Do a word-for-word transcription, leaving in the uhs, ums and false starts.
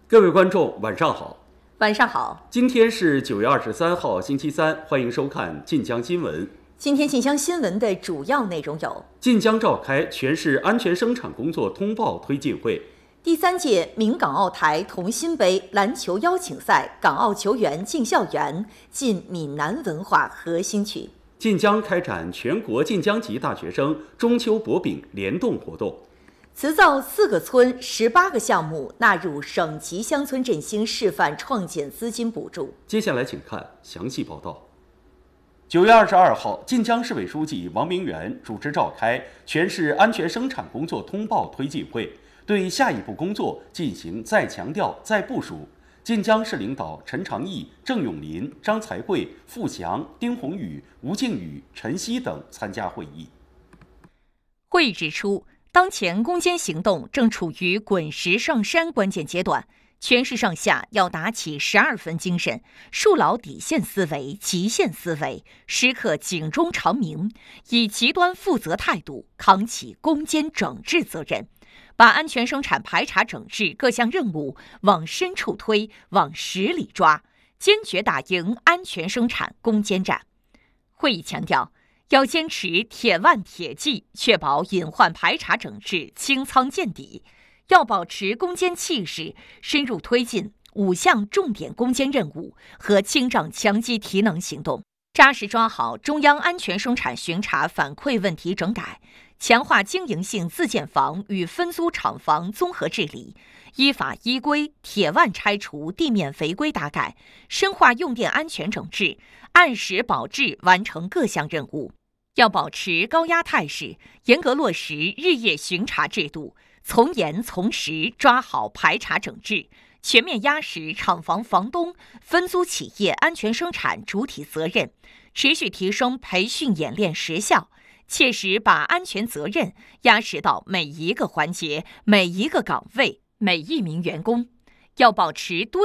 各位观众，晚上好。 晚上好， 今天是九月二十三号，星期三，欢迎收看晋江新闻。 今天晋江新闻的主要内容有： 晋江召开全市安全生产工作通报推进会； 第三届闽港澳台同心杯篮球邀请赛港澳球员进校园，进闽南文化核心区； 晋江开展全国晋江籍大学生中秋博饼联动活动； 慈灶四个村十八个项目纳入省级乡村振兴示范创建资金补助。 接下来请看详细报道。九月二十二号，晋江市委书记王明元主持召开全市安全生产工作通报推进会，对下一步工作进行再强调、再部署。晋江市领导陈长义、郑永林、张才贵、付翔、丁宏宇、吴靖宇、陈曦等参加会议。 会议指出，当前攻坚行动正处于滚石上山关键阶段，全市上下要打起十二分精神，树牢底线思维、极限思维，时刻警钟长鸣，以极端负责态度扛起攻坚整治责任，把安全生产排查整治各项任务往深处推、往实里抓，坚决打赢安全生产攻坚战。会议强调，要坚持铁腕铁骑，确保隐患排查整治清仓见底；要保持攻坚气势，深入推进五项重点攻坚任务和清障强击提能行动，扎实抓好中央安全生产巡查反馈问题整改，强化经营性自建房与分租厂房综合治理，依法依规铁腕拆除地面违规大盖，深化用电安全整治，按时保质完成各项任务。要保持高压态势，严格落实日夜巡查制度，从严从实抓好排查整治，全面压实厂房房东、分租企业安全生产主体责任，持续提升培训演练实效，切实把安全责任压实到每一个环节、每一个岗位、每一名员工。要保持多